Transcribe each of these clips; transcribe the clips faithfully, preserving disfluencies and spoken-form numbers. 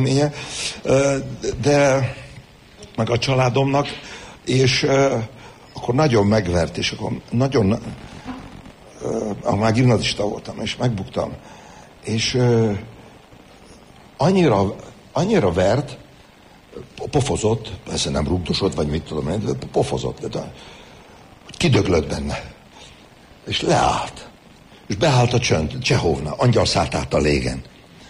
de meg a családomnak, és akkor nagyon megvert, és akkor nagyon, akkor már gimnazista voltam, és megbuktam, és annyira, annyira vert, pofozott, persze nem rugdosott, vagy mit tudom én, pofozott, de hogy kidöglött benne. És leállt. És beállt a csönd, Csehovna, angyal szállt át a légen.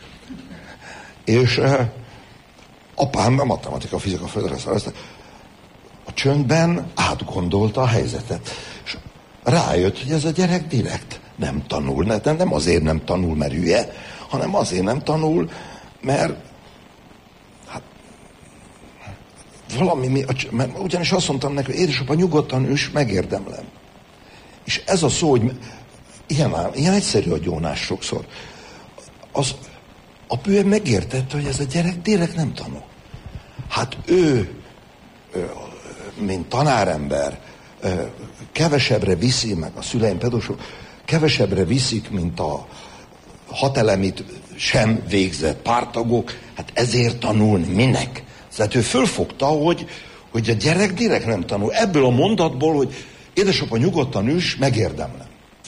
És eh, apám, a matematika, fizika, földrajz, a csöndben átgondolta a helyzetet. És rájött, hogy ez a gyerek direkt nem tanul. Nem, nem azért nem tanul, mert hülye, hanem azért nem tanul, mert hát valami, mert ugyanis azt mondtam neki, hogy édesapa, nyugodtan üss, megérdemlem. És ez a szó, hogy ilyen, ilyen egyszerű a gyónás sokszor. Az, a bő megértette, hogy ez a gyerek direkt nem tanul. Hát ő, mint tanárember, kevesebbre viszi, meg a szüleim pedagógusok, kevesebbre viszik, mint a hatelemit sem végzett pártagok, hát ezért tanulni, minek? Tehát ő fölfogta, hogy, hogy a gyerek direkt nem tanul. Ebből a mondatból, hogy édesapa, nyugodtan üss, megérdemlem.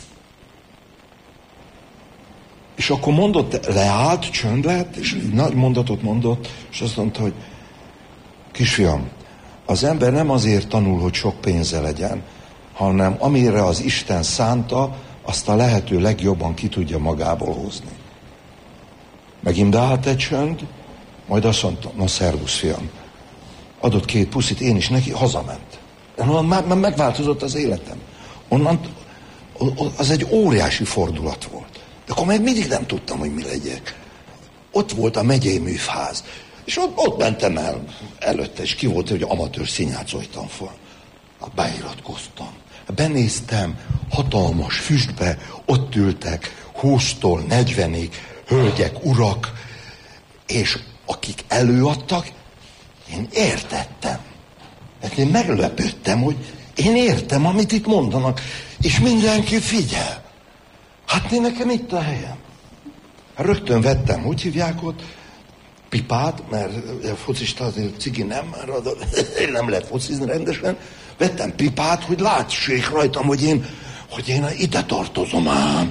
És akkor mondott, leállt, csönd lett, és egy nagy mondatot mondott, és azt mondta, hogy kisfiam, az ember nem azért tanul, hogy sok pénze legyen, hanem amire az Isten szánta, azt a lehető legjobban ki tudja magából hozni. Megint beállt egy csönd, majd azt mondta, na szervusz, fiam. Adott két puszit, én is neki, hazament. Onnan már, már megváltozott az életem. Onnan, az egy óriási fordulat volt. De akkor még mindig nem tudtam, hogy mi legyek. Ott volt a megyei műfáz. És ott, ott mentem el előtte, és ki volt, hogy amatőr színjátszói fel. Beiratkoztam. Benéztem, hatalmas füstbe, ott ültek húsztól negyvenig hölgyek, urak, és akik előadtak, én értettem. Hát én meglepődtem, hogy én értem, amit itt mondanak, és mindenki figyel. Hát én nekem itt a helyem. Rögtön vettem, hogy hívják ott, pipát, mert a focista azért cigi nem, mert nem lehet focizni rendesen. Vettem pipát, hogy lássék rajtam, hogy én, hogy én ide tartozom ám.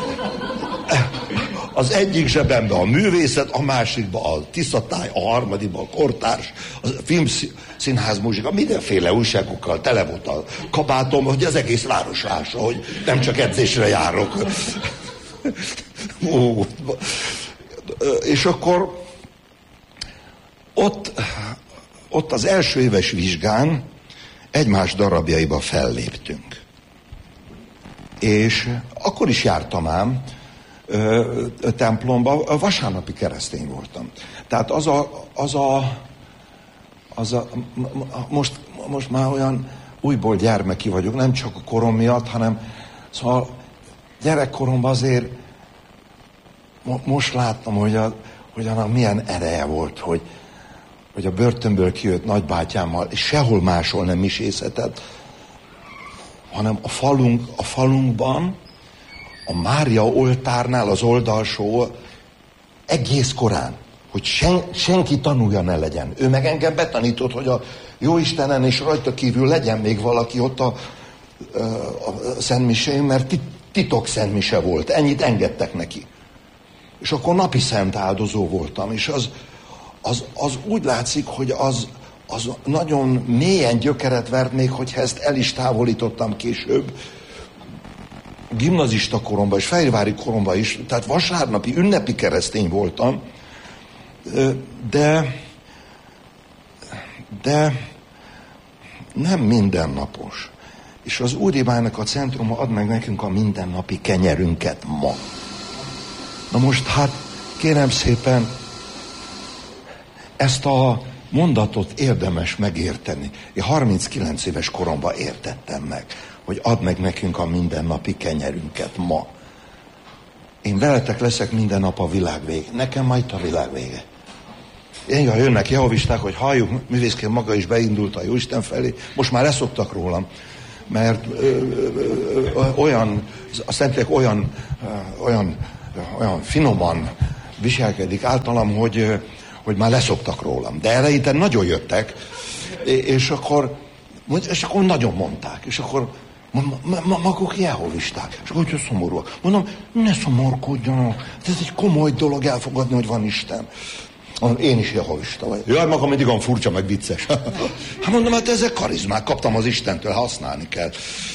Az egyik zsebembe a művészet, a másikba a tiszatály, a harmadikba a kortárs, a filmszínház muzsika, mindenféle újságokkal tele volt a kabátom, hogy az egész város lássa, hogy nem csak edzésre járok. Ó, és akkor ott, ott az első éves vizsgán egymás darabjaiba felléptünk. És akkor is jártam ám ö, templomba, a vasárnapi keresztény voltam. Tehát az a, az a, az a most, most már olyan újból gyermeki vagyok, nem csak a korom miatt, hanem szóval gyerekkoromban azért mo, most láttam, hogy, a, hogy annak milyen ereje volt, hogy, hogy a börtönből kijött nagybátyámmal, és sehol máshol nem misézhetett, hanem a, falunk, a falunkban, a Mária oltárnál az oldalsó egész korán, hogy sen, senki tanulja ne legyen. Ő meg engem betanított, hogy a Jóistenen és rajta kívül legyen még valaki ott a, a, a szentmisén, mert titok szentmise volt. Ennyit engedtek neki. És akkor napi szent áldozó voltam, és az, az, az úgy látszik, hogy az, az nagyon mélyen gyökeret vert, még hogyha ezt el is távolítottam később, gimnazista koromban és fehérvári koromban is, tehát vasárnapi, ünnepi keresztény voltam, de, de nem mindennapos. És az Úribának a centruma ad meg nekünk a mindennapi kenyerünket ma. Na most hát, kérem szépen, ezt a mondatot érdemes megérteni. Én harminckilenc éves koromban értettem meg, hogy add meg nekünk a mindennapi kenyerünket ma. Én veletek leszek minden nap a világ vége. Nekem majd a világ vége. Én, ha jönnek jehovisták, hogy halljuk, művészként maga is beindult a Jóisten felé, most már leszoktak rólam, mert ö, ö, ö, olyan, a Szentlélek olyan, ö, olyan, olyan finoman viselkedik általam, hogy, hogy már leszoktak rólam. De eleinte nagyon jöttek, és akkor, és akkor nagyon mondták, és akkor maguk jehovisták, és akkor hogy szomorúak. Mondom, ne szomorkodjanak, ez egy komoly dolog elfogadni, hogy van Isten. Én is jehovista vagyok. Jaj, maga mindig olyan furcsa, meg vicces. Hát mondom, hát ezek karizmák, kaptam az Istentől, használni kell.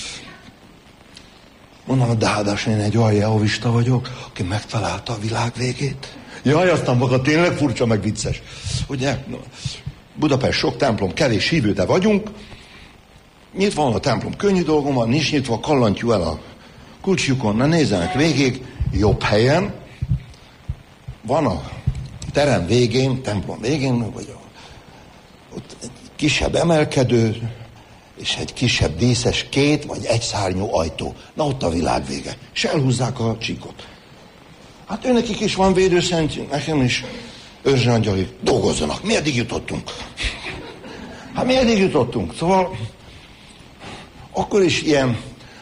Mondom, de hát én egy olyan jehovista vagyok, aki megtalálta a világ végét. Jaj, aztán maga tényleg furcsa, meg vicces. Ugye, Budapest sok templom, kevés hívő, de vagyunk. Nyitva van a templom, könnyű dolgom van, nincs nyitva, kallantjuk el a kulcsjukon, na nézzenek végig, jobb helyen. Van a terem végén, templom végén, vagy a, ott egy kisebb emelkedő, és egy kisebb díszes két, vagy egy szárnyú ajtó. Na ott a világ vége. És elhúzzák a csíkot. Hát őnekik is van védőszent, nekem is őrzsőangyali, dolgozzanak. Mi eddig jutottunk? Hát mi eddig jutottunk? Szóval akkor is ilyen...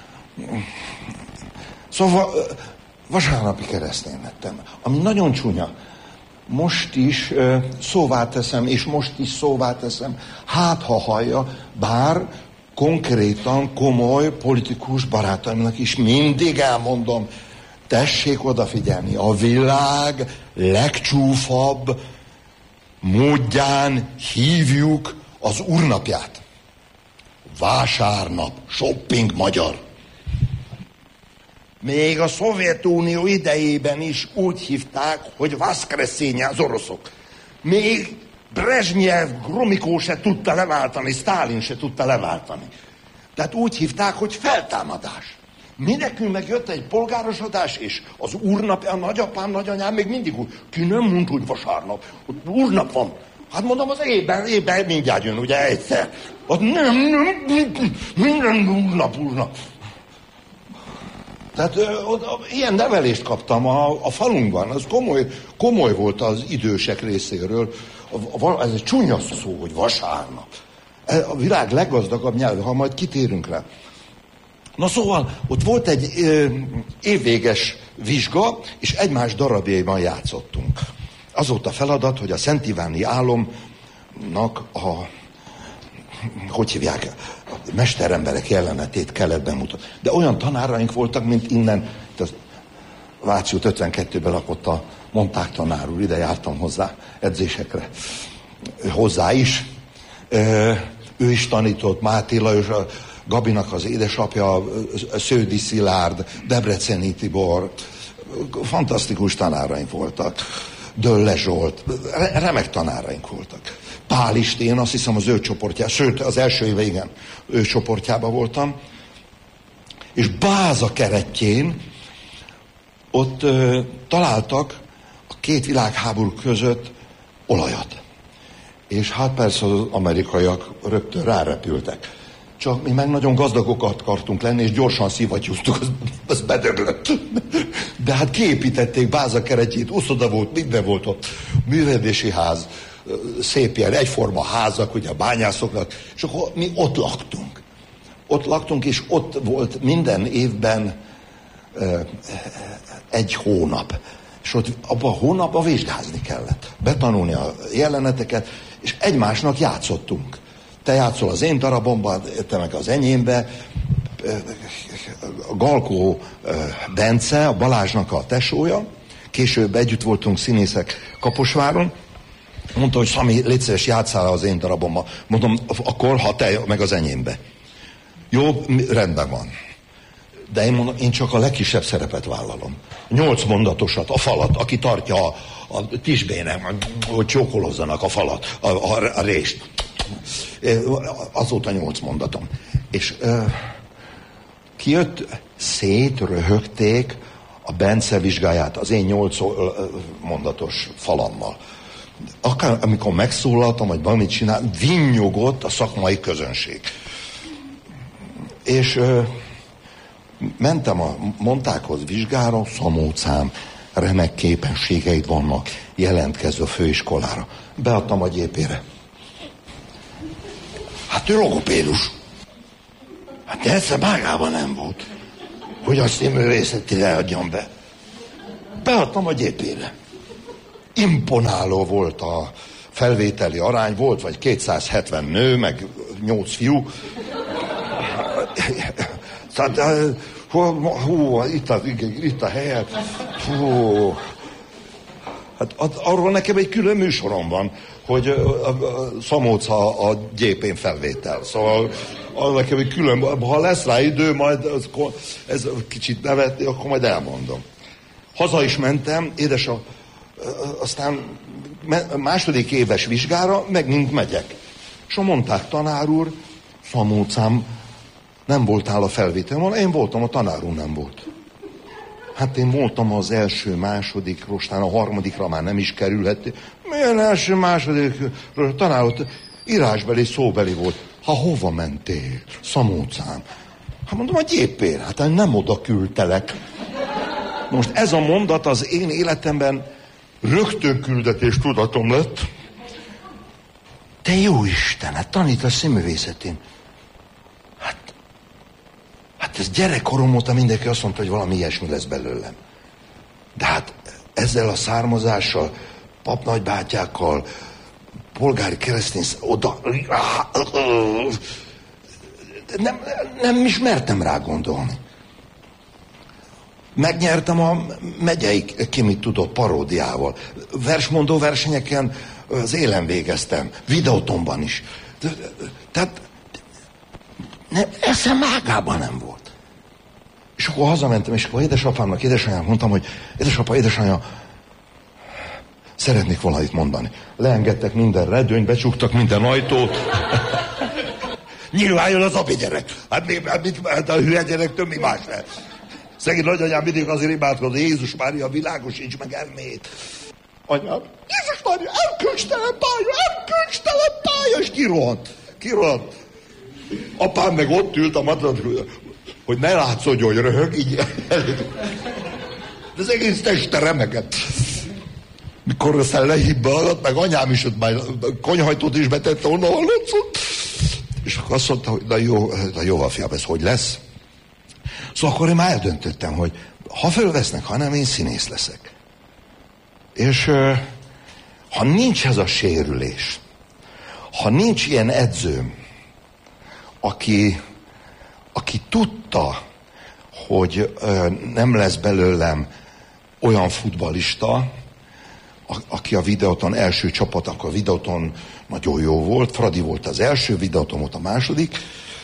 Szóval vasárnapi keresztény lettem, ami nagyon csúnya. Most is uh, szóvá teszem, és most is szóvá teszem, hát ha hallja, bár konkrétan komoly politikus barátaimnak is mindig elmondom, tessék odafigyelni, a világ legcsúfabb módján hívjuk az úrnapját. Vásárnap, shopping magyar. Még a Szovjetunió idejében is úgy hívták, hogy Vaszkreszenje az oroszok. Még Brezsnyev, Gromikó se tudta leváltani, Sztálin se tudta leváltani. Tehát úgy hívták, hogy feltámadás. Mi nekünk meg jött egy polgárosodás, és az úrnap, a nagyapám, nagyanyám még mindig úgy, ki nem mond, hogy vasárnap, ott úrnap van. Hát mondom, az évben, évben mindjárt jön, ugye egyszer. Ott nem, nem, minden úrnap, úrnap. Tehát ö, ö, ilyen nevelést kaptam a, a falunkban, az komoly, komoly volt az idősek részéről. A, a, ez egy csúnya szó, hogy vasárnap. A világ leggazdagabb nyelve, ha majd kitérünk rá. Na szóval, ott volt egy ö, évvéges vizsga, és egymás darabjaiban játszottunk. Az volt a feladat, hogy a Szent Iváni álomnak a, hogy hívják, a mesteremberek jelenetét kellett bemutatni. De olyan tanáraink voltak, mint innen, az Váci út ötvenkettőben lakott a Monták tanár úr, ide jártam hozzá edzésekre. Hozzá is. Ő is tanított, Máté Lajos, a Gabinak az édesapja, Sződi Szilárd, Debreceni Tibor. Fantasztikus tanáraink voltak. Dölle Zsolt, remek tanáraink voltak. Pál István, azt hiszem az ő csoportjában, sőt az első éve igen, ő csoportjában voltam. És Báza keretjén ott ö, találtak a két világháború között olajat. És hát persze az amerikaiak rögtön rárepültek. Csak mi meg nagyon gazdagokat akartunk lenni, és gyorsan szivattyúztuk, az, az bedöglött. De hát kiépítették Báza keretjét, uszoda volt, minden volt ott, művelési ház, szép ilyen egyforma házak, ugye a bányászoknak, és akkor mi ott laktunk. Ott laktunk, és ott volt minden évben uh, egy hónap. És ott abban a hónapban vizsgázni kellett. Betanulni a jeleneteket, és egymásnak játszottunk. Te játszol az én darabomban, te meg az enyémbe. Galkó Bence, a Balázsnak a tesója, később együtt voltunk színészek Kaposváron, mondta, hogy Szami, légy szíves, játsszál az én darabomban. Mondom, akkor, ha te meg az enyémbe. Jó, rendben van. De én mondom, én csak a legkisebb szerepet vállalom. Nyolc mondatosat, a falat, aki tartja a, a tisbének, hogy csókolozzanak a falat, a, a, a rést. Azóta nyolc mondatom. És ö, kijött, szétröhögték a Bence vizsgáját az én nyolc mondatos falammal. Akár amikor megszólaltam, vagy valamit csináltam, vinnyogott a szakmai közönség. És ö, mentem a Montákhoz vizsgára, Szamócám, remek képességeid vannak, jelentkezz a főiskolára. Beadtam a gyépére. Hát ő logopédus. Hát de egyszer mágában nem volt, hogy azt én művészetére adjam be. Beadtam a gyépére. imponáló volt a felvételi arány, volt vagy kétszázhetven nő, meg nyolc fiú. Tehát, hú, hú, itt, a, itt a helyet. Hú. Hát arról nekem egy külön műsorom van, hogy a, a Szamóca a gyépén felvétel. Szóval nekem egy külön, ha lesz rá idő, majd az, ez kicsit nevetni, akkor majd elmondom. Haza is mentem, édes a, aztán második éves vizsgára megint megyek. És mondták, tanár úr, Szamócám, nem voltál a felvételen, én voltam, a tanár úr nem volt. Hát én voltam az első, második, rostán a harmadikra már nem is kerülhet. Milyen első, második, tanár ott írásbeli, szóbeli volt. Ha hova mentél, Szamócám? Hát mondom, a gyépér, hát nem oda küldtelek. Most ez a mondat az én életemben rögtön küldetés tudatom lett. Te jó Isten, hát tanítasz színművészetén. Hát, hát ez gyerekkorom óta mindenki azt mondta, hogy valami ilyesmi lesz belőlem. De hát ezzel a származással, papnagybátyákkal, polgári keresztény, oda... Nem, nem is mertem rá gondolni. Megnyertem a megyei ki mit tudott paródiával. Versmondó versenyeken az élen végeztem. Videótonban is. Tehát nem, eszem ágában nem volt. És akkor hazamentem, és akkor édesapámnak, édesanyámnak mondtam, hogy édesapa, édesanyja, szeretnék valamit mondani. Leengedtek minden redőnyt, becsuktak minden ajtót. Nyilván jön az abi gyerek. Hát, mi, hát, mit, hát a hülye gyerektől mi más lehet? Szegény nagyanyám mindig azért imádkozott, Jézus Mária, világosíts meg elmét. Anyám, Jézus Mária, elkölcstelen pálya, elkölcstelen pálya, és kirohant, kirohant. Apám meg ott ült a matrat, hogy ne látszódj, hogy röhög, így elég. De az egész teste remegett. Mikor aztán lehívbe alatt, meg anyám is ott már konyhajtót is betette, onnan hallatszott. És akkor azt mondta, hogy na jó, na jó, fiam, ez hogy lesz? Szóval akkor én már eldöntöttem, hogy ha fölvesznek, ha nem, én színész leszek. És ha nincs ez a sérülés, ha nincs ilyen edzőm, aki, aki tudta, hogy nem lesz belőlem olyan futballista, a, aki a Videóton első csapat, akkor a Videóton nagyon jó volt, Fradi volt az első, Videóton volt a második,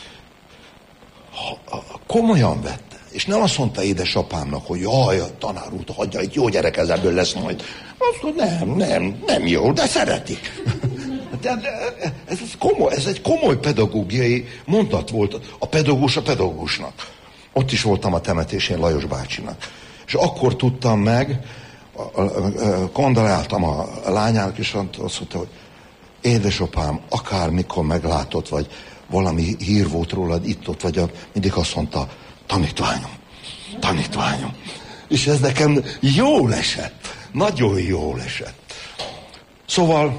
ha, komolyan vette. És nem azt mondta édesapámnak, hogy jaj, a tanár úr, hagyja, itt jó gyerek ez ebből lesz majd. Azt mondta, nem, nem, nem jó, de szeretik. De, de, ez, ez, komoly, ez egy komoly pedagógiai mondat volt, a pedagógus a pedagógusnak. Ott is voltam a temetésén Lajos bácsinak. És akkor tudtam meg, kondoláltam a lányának, és azt mondta, hogy édesapám, akármikor meglátott, vagy valami hír volt rólad, itt-ott vagy, mindig azt mondta, tanítványom, tanítványom. És ez nekem jól esett, nagyon jól esett. Szóval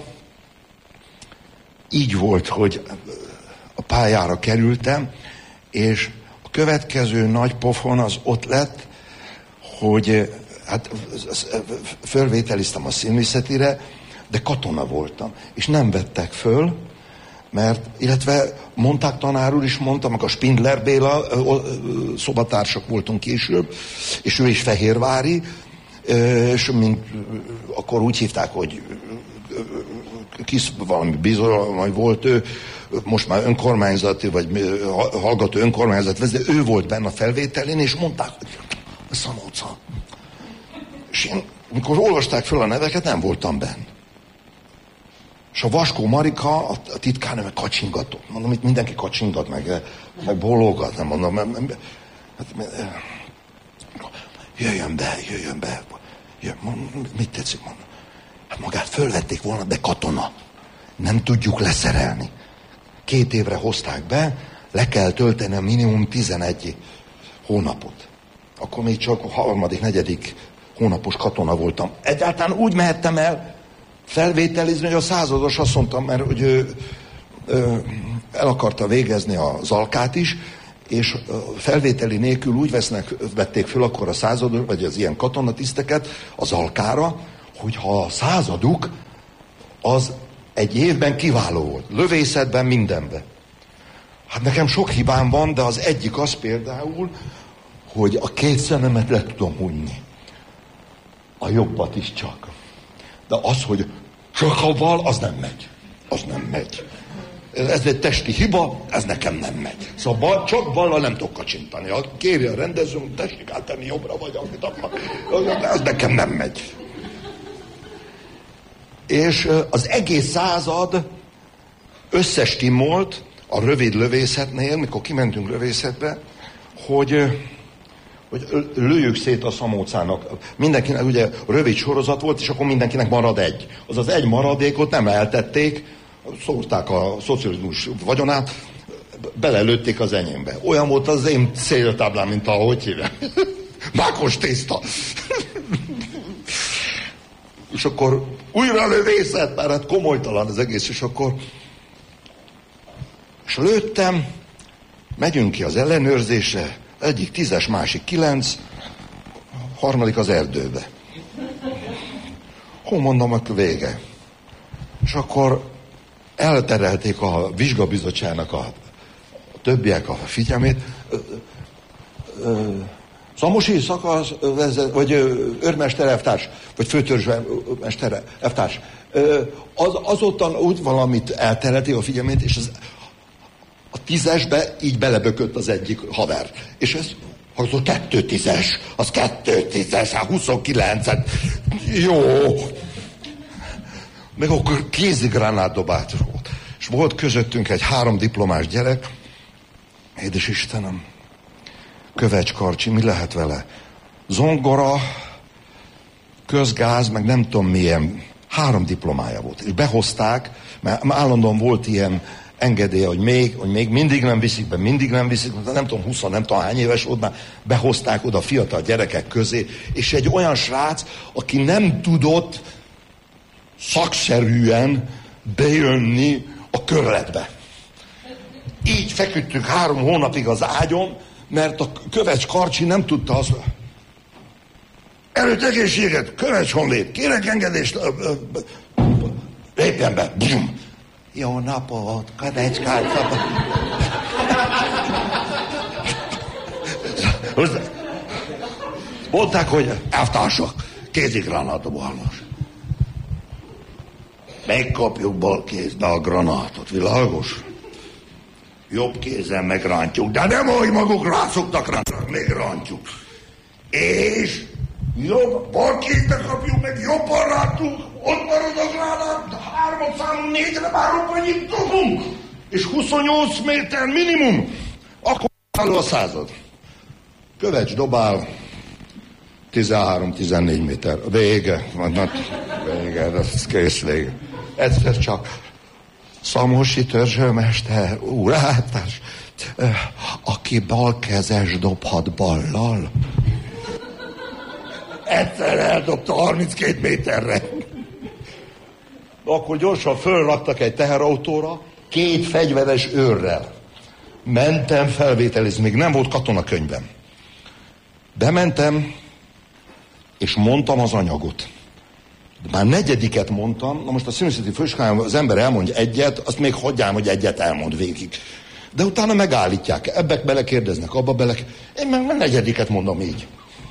így volt, hogy a pályára kerültem, és a következő nagy pofon az ott lett, hogy hát fölvételiztem a színművészetire, de katona voltam, és nem vettek föl, mert, illetve mondták, tanár úr is mondta, meg a Spindler Béla, szobatársak voltunk később, és ő is fehérvári, és mint, akkor úgy hívták, hogy kis valami bizony volt ő, most már önkormányzati, vagy hallgató önkormányzat vezető, ő volt benne a felvételén, és mondták, hogy Szamóca. És én, amikor olvasták föl a neveket, nem voltam benn. És a Vaskó Marika, a titkárnő meg kacsingatott. Mondom, itt mindenki kacsingat, meg, meg bólogat, nem mondom. Hát, jöjjön be, jöjjön be. Jöjjön, mondom, mit tetszik, mondom. Hát magát fölvették volna, de katona. Nem tudjuk leszerelni. Két évre hozták be, le kell tölteni a minimum tizenegy hónapot. Akkor még csak a harmadik, negyedik hónapos katona voltam. Egyáltalán úgy mehettem el felvételizni, hogy a százados azt mondta, mert hogy ő, ő el akarta végezni a zalkát is, és felvételi nélkül úgy vesznek, vették föl akkor a százados, vagy az ilyen katonatiszteket az zalkára, hogyha a századuk az egy évben kiváló volt. Lövészetben, mindenben. Hát nekem sok hibám van, de az egyik az például, hogy a két szememet le tudom hunyni. A jobbat is csak. De az, hogy csak avval, az nem megy. Az nem megy. Ez egy testi hiba, ez nekem nem megy. Szóval csak ballal nem tudok kacsintani. Ha kéri a rendezőm, tessék áttenni jobbra, vagy amit akar. De ez nekem nem megy. És az egész század összestimmolt a rövid lövészetnél, mikor kimentünk lövészetbe, hogy, hogy lőjük szét a szamócának. Mindenkinek ugye rövid sorozat volt, és akkor mindenkinek marad egy. Az az egy maradékot nem eltették, szórták a szocializmus vagyonát, belelőtték az enyémbe. Olyan volt az én céltáblám, mint ahogy hívják. Mákos tészta. És akkor újra lövészet, mert hát komolytalan az egész, és akkor és lőttem, megyünk ki az ellenőrzésre, egyik tízes, másik kilenc, harmadik az erdőbe. Hol mondom, akkor vége. És akkor elterelték a vizsgabizottságnak a, a többiek a figyelmét. Szamosi szakasz, vagy őrmester elvtárs, vagy főtörzsmester elvtárs. Az, azottan úgy valamit elterelték a figyelmét, és az, a tízesbe így belebökött az egyik haver. És ez, az a kettő tízes, az kettő tízes, hát huszonkilencet. Jó. Meg akkor kézigránátdobát volt. És volt közöttünk egy három diplomás gyerek. Édes Istenem, Kövecs Karcsi, mi lehet vele? Zongora, közgáz, meg nem tudom milyen, három diplomája volt. És behozták, mert állandóan volt ilyen engedélye, hogy még, hogy még mindig nem viszik be, mindig nem viszik be, nem tudom, húsz, nem tudom hány éves volt, már behozták oda fiatal gyerekek közé, és egy olyan srác, aki nem tudott szakszerűen bejönni a körletbe. Így feküdtünk három hónapig az ágyon, mert a Kövecs Karcsi nem tudta azt. Előtt egészséget, Kövecs honlét, kérek engedést, lépjen be. Bum. Jó napot, Kövecs Karcsi. Mondták, hogy elvtársak, kézigránátom halmas. Megkapjuk bal kézbe a granátot, világos? Jobb kézzel megrántjuk, de nem ahogy maguk rászoktak rántani, még rántjuk. És jobb, bal kézbe kapjuk, meg jobban rántunk, ott marad a gránát, hármat számunk négyre már robbanyit dobunk. És huszonnyolc méter minimum. Akkor áll a század. Kövecs dobál, tizenhárom-tizennégy méter. Vége. Vége, ez kész vége. Egyszer csak Szamosi törzsőmester, úráltás, aki balkezes dobhat ballal. Egyszer eldobta harminckét méterre. Akkor gyorsan fölraktak egy teherautóra, két fegyveres őrrel. Mentem felvételizni, még nem volt katonakönyvem. Bementem, és mondtam az anyagot. Már negyediket mondtam, na most a színészeti főiskolán az ember elmondja egyet, azt még hagyjám, hogy egyet elmond végig. De utána megállítják, ebbek belekérdeznek, abba bele... Én meg negyediket mondom így.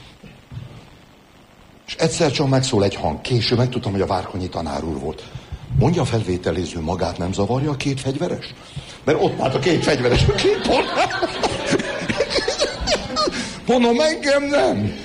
És egyszer csak megszól egy hang. Később megtudtam, hogy a Várkonyi tanár úr volt. Mondja a felvételiző, magát nem zavarja a két fegyveres? Mert ott állt a két fegyveres. Két pont. Mondom, engem nem.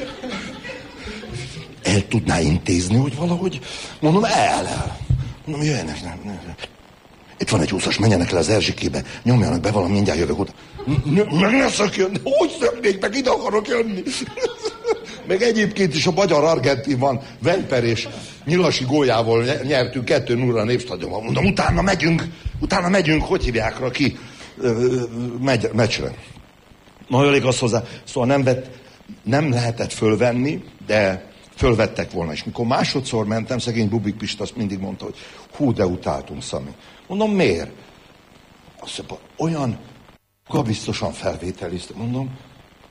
El tudná intézni, hogy valahogy? Mondom, el, el. Mondom, jöjjenek. Nem, nem. Itt van egy úszas, menjenek le az Erzsikébe, nyomjanak be valami, mindjárt jövök oda. Meg ne szökjön, hogy szöknék, meg ide akarok jönni. Meg egyébként is a magyar-argentin van, Vejper és Nyilasi góljával nyertünk kettő nulla Népstadionban. Mondom, utána megyünk, utána megyünk, hogy hívják rá ki, megy, meccsre. Na, elég az hozzá. Szóval nem, vett, nem lehetett fölvenni, de fölvettek volna. És mikor másodszor mentem, szegény Bubik Pista azt mindig mondta, hogy hú, de utáltunk, Szami. Mondom, miért? Azt mondja, olyan biztosan felvételizte. Mondom,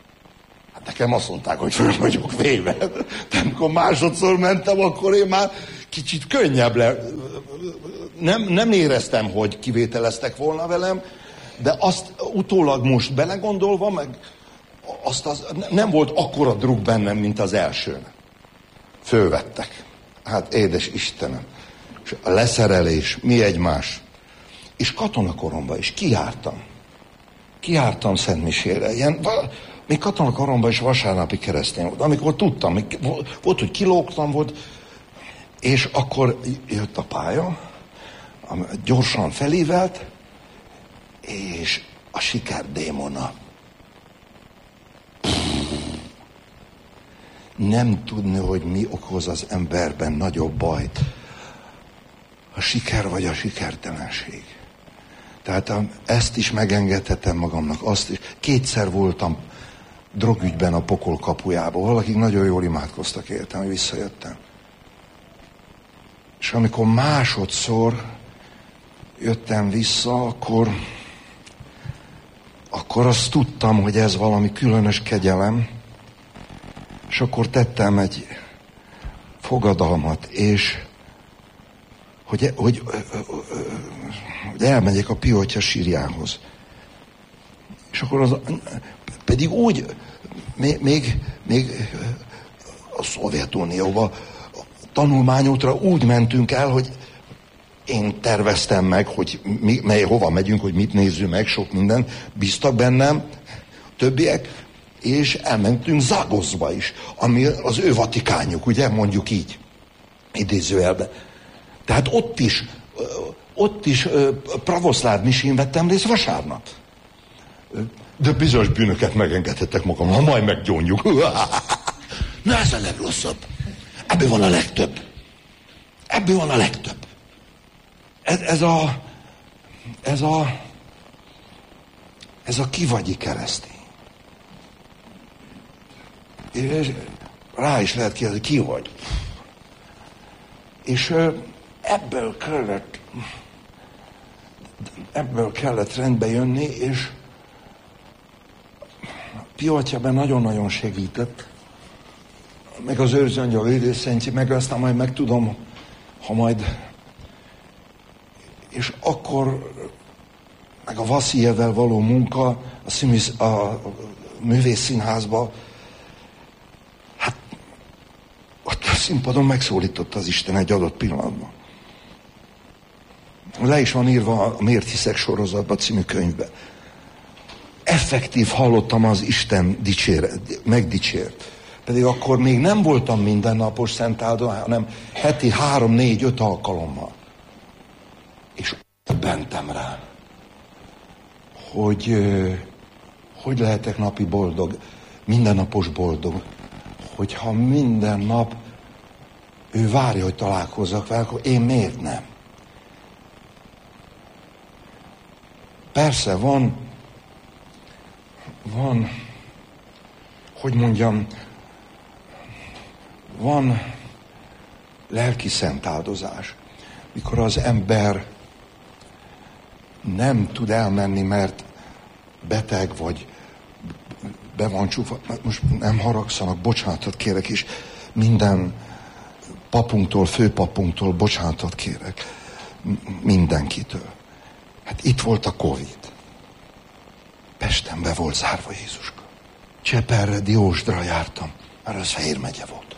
hát nekem azt mondták, hogy föl vagyok véve. De amikor másodszor mentem, akkor én már kicsit könnyebb le. Nem, nem éreztem, hogy kivételeztek volna velem, de azt utólag most belegondolva, meg azt az, nem volt akkora druk bennem, mint az elsőn. Fölvettek. Hát édes Istenem. És a leszerelés, mi egymás. És katonakoromban is kijártam. Kijártam Szentmisére. Ilyen, még katonakoromban is vasárnapi keresztény volt. Amikor tudtam, volt, hogy kilógtam, volt, és akkor jött a pálya, gyorsan felívelt, és a siker démona. Nem tudni, hogy mi okoz az emberben nagyobb bajt. A siker vagy a sikertelenség. Tehát ezt is megengedhetem magamnak, azt is. Kétszer voltam drogügyben a pokol kapujában. Valakik nagyon jól imádkoztak értem, hogy visszajöttem. És amikor másodszor jöttem vissza, akkor, akkor azt tudtam, hogy ez valami különös kegyelem, és akkor tettem egy fogadalmat, és hogy, hogy, hogy elmegyek a Piotya sírjához. És akkor az, pedig úgy, még, még, még a Szovjetunióba tanulmányútra úgy mentünk el, hogy én terveztem meg, hogy mi, mely, hova megyünk, hogy mit nézzünk meg, sok minden, bíztak bennem, többiek, és elmentünk Zagoszba is, ami az ő vatikánjuk, ugye, mondjuk így, idézőjelben. Tehát ott is, ott is pravoszláv misén vettem részt vasárnap. De bizonyos bűnöket megengedhetek magam, ha majd meggyónjuk. Na ez a legrosszabb. Ebből van a legtöbb. Ebből van a legtöbb. Ez, ez a, ez a, ez a kivagyi keresztény. És rá is lehet kérdezni, ki vagy. És ebből kellett, ebből kellett rendbe jönni, és Piotyaben nagyon-nagyon segített, meg az őrzőangyal védőszentje, meg aztán majd megtudom, ha majd, és akkor meg a Vaszijevvel való munka a, színész, a művészszínházba, hát ott a színpadon megszólította az Isten egy adott pillanatban. Le is van írva a Miért hiszek sorozatba című könyvbe. Effektív hallottam az Isten dicsér, megdicsért. Pedig akkor még nem voltam mindennapos szentáldó, hanem heti három, négy, öt alkalommal. És bentem rá, hogy hogy lehetek napi boldog, mindennapos boldog, hogyha minden nap ő várja, hogy találkozzak vele, akkor én miért nem? Persze van, van, hogy mondjam, van lelki szentáldozás, mikor az ember nem tud elmenni, mert beteg vagy be van csúfa. Most nem haragszanak, bocsánatot kérek, és minden papunktól, főpapunktól bocsánatot kérek. Mindenkitől. Hát itt volt a Covid. Pesten be volt zárva Jézuska. Cseperre, Diósdra jártam, mert az Fehér megye volt.